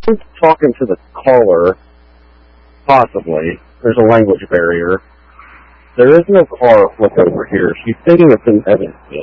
She's talking to the caller, possibly. There's a language barrier. There is no car flip over here. She's thinking it's in Evansville.